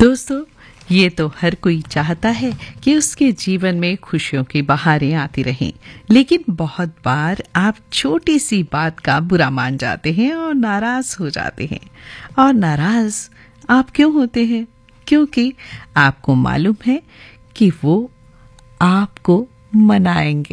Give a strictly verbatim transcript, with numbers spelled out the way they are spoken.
दोस्तों, ये तो हर कोई चाहता है कि उसके जीवन में खुशियों की बहारें आती रहें, लेकिन बहुत बार आप छोटी सी बात का बुरा मान जाते हैं और नाराज हो जाते हैं। और नाराज आप क्यों होते हैं? क्योंकि आपको मालूम है कि वो आपको मनाएंगे।